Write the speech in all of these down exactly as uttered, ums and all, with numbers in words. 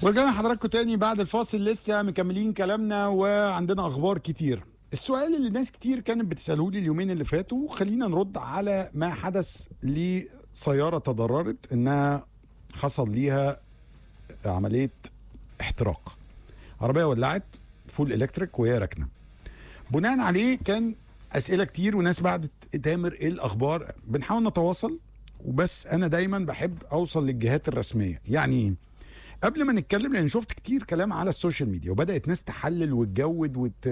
ورجعنا حضراتكم تاني بعد الفاصل، لسه مكملين كلامنا وعندنا اخبار كتير. السؤال اللي ناس كتير كانت بتسألوه لي اليومين اللي فاتوا، خلينا نرد على ما حدث لسيارة تضررت انها حصل ليها عملية احتراق. عربية ولعت فول الكتريك وهي راكنة. بناء عليه كان اسئلة كتير وناس بعدت تامر ايه الاخبار. بنحاول نتواصل، وبس انا دايما بحب اوصل للجهات الرسمية. يعني قبل ما نتكلم، لان شفت كتير كلام على السوشيال ميديا وبدات ناس تحلل وتجود وت...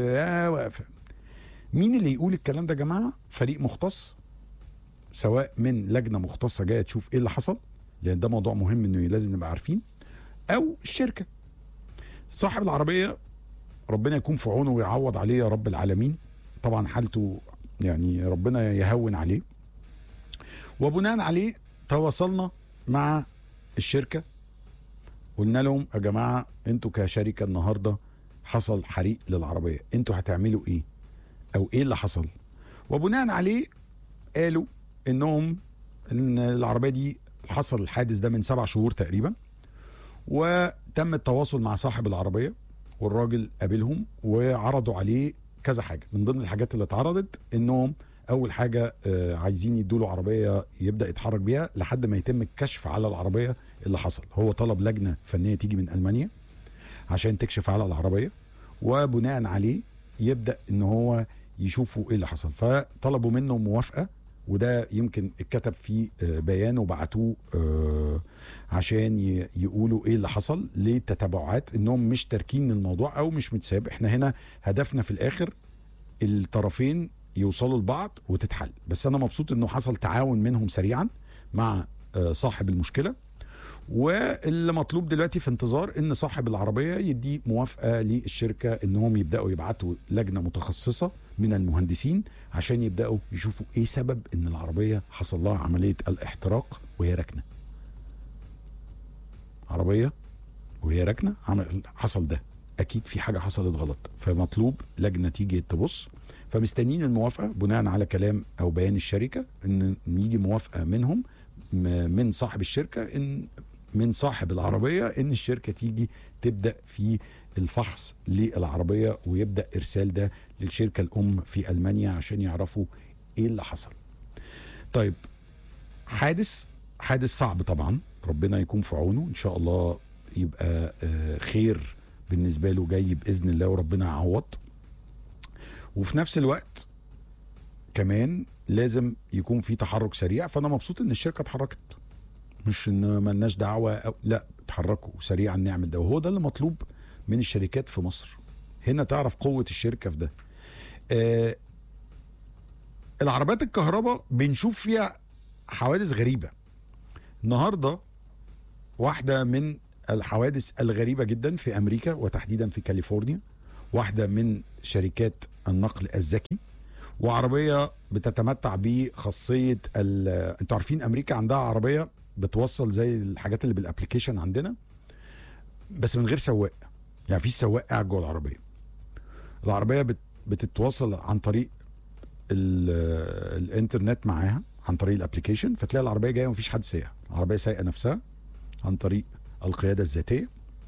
مين اللي يقول الكلام ده يا جماعه؟ فريق مختص، سواء من لجنه مختصه جايه تشوف ايه اللي حصل، لان ده موضوع مهم انه لازم نبقى عارفين، او الشركه. صاحب العربيه ربنا يكون في عونه ويعوض عليه يا رب العالمين، طبعا حالته يعني ربنا يهون عليه. وبناء عليه تواصلنا مع الشركه، قلنا لهم يا جماعه انتوا كشركه النهارده حصل حريق للعربيه، انتوا هتعملوا ايه؟ او ايه اللي حصل؟ وبناء عليه قالوا انهم ان العربيه دي حصل الحادث ده من سبع شهور تقريبا، وتم التواصل مع صاحب العربيه والراجل قابلهم وعرضوا عليه كذا حاجه. من ضمن الحاجات اللي اتعرضت انهم اول حاجه آه عايزين يدوا له عربيه يبدا يتحرك بيها لحد ما يتم الكشف على العربيه اللي حصل. هو طلب لجنه فنيه تيجي من المانيا عشان تكشف على العربيه، وبناء عليه يبدا ان هو يشوفوا ايه اللي حصل. فطلبوا منه موافقه، وده يمكن اتكتب في بيان وبعتوه آه عشان يقولوا ايه اللي حصل للتتبعات، انهم مش تاركين الموضوع او مش متساب. احنا هنا هدفنا في الاخر الطرفين يوصلوا لبعض وتتحل. بس انا مبسوط انه حصل تعاون منهم سريعا مع صاحب المشكله، واللي مطلوب دلوقتي في انتظار ان صاحب العربيه يدي موافقه للشركه انهم يبداوا يبعتوا لجنه متخصصه من المهندسين عشان يبداوا يشوفوا ايه سبب ان العربيه حصل لها عمليه الاحتراق وهي راكنه. عربيه وهي راكنه حصل ده، اكيد في حاجه حصلت غلط، فمطلوب لجنه تيجي تبص. فمستنيين الموافقه بناء على كلام او بيان الشركه، ان يجي موافقه منهم من صاحب الشركه، ان من صاحب العربيه، ان الشركه تيجي تبدا في الفحص للعربيه ويبدا ارسال ده للشركه الام في المانيا عشان يعرفوا ايه اللي حصل. طيب، حادث حادث صعب طبعا، ربنا يكون في عونه، ان شاء الله يبقى خير بالنسبه له جاي باذن الله وربنا يعوض. وفي نفس الوقت كمان لازم يكون في تحرك سريع. فانا مبسوط ان الشركه اتحركت، مش ان مالناش دعوه أو لا، اتحركوا سريعا نعمل ده، وهو ده اللي مطلوب من الشركات في مصر. هنا تعرف قوه الشركه في ده. آه العربيات الكهرباء بنشوف فيها حوادث غريبه. النهارده واحده من الحوادث الغريبه جدا في امريكا وتحديدا في كاليفورنيا، واحده من شركات النقل الذكي، وعربيه بتتمتع بخاصيه انتوا عارفين امريكا عندها عربيه بتوصل زي الحاجات اللي بالابلكيشن عندنا بس من غير سواق، يعني في سواق قاعد جوه العربيه. العربيه بت... بتتواصل عن طريق الانترنت معاها عن طريق الابلكيشن، فتلاقي العربيه جايه ومفيش حد سايقها، العربيه سايقه نفسها عن طريق القياده الذاتيه،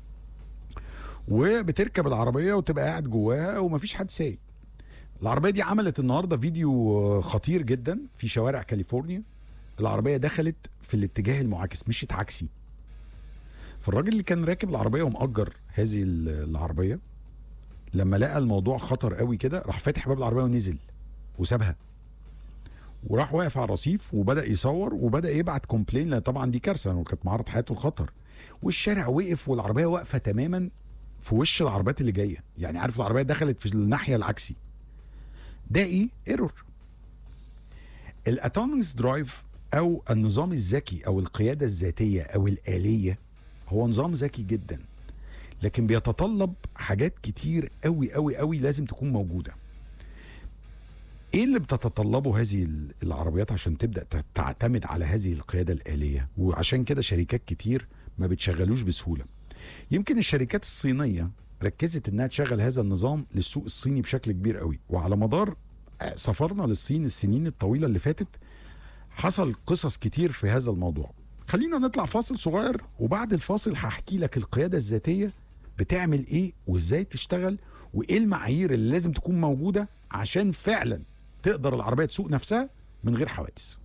وبتركب العربيه وتبقى قاعد جواها ومفيش حد سايق. العربيه دي عملت النهارده فيديو خطير جدا في شوارع كاليفورنيا. العربيه دخلت في الاتجاه المعاكس، مشيت عكسي. فالراجل اللي كان راكب العربيه ومأجر هذه العربيه لما لقى الموضوع خطر قوي كده، راح فاتح باب العربيه ونزل وسابها، وراح واقف على الرصيف وبدا يصور وبدا يبعت كومبلين، لان طبعا دي كارثه وكانت معرض حياته الخطر. والشارع وقف والعربيه واقفه تماما في وش العربيات اللي جايه، يعني عارف العربيه دخلت في الناحيه العكسي. ده ايه؟ ايرور. الاتونومس درايف او النظام الذكي او القياده الذاتيه او الآلية هو نظام ذكي جدا، لكن بيتطلب حاجات كتير قوي قوي قوي لازم تكون موجوده. ايه اللي بتتطلبه هذه العربيات عشان تبدا تعتمد على هذه القياده الآلية؟ وعشان كده شركات كتير ما بتشغلوش بسهوله. يمكن الشركات الصينيه ركزت انها تشغل هذا النظام للسوق الصيني بشكل كبير قوي، وعلى مدار سفرنا للصين السنين الطويله اللي فاتت حصل قصص كتير في هذا الموضوع. خلينا نطلع فاصل صغير، وبعد الفاصل هحكي لك القيادة الذاتية بتعمل ايه وازاي تشتغل، وايه المعايير اللي لازم تكون موجودة عشان فعلا تقدر العربية تسوق نفسها من غير حوادث.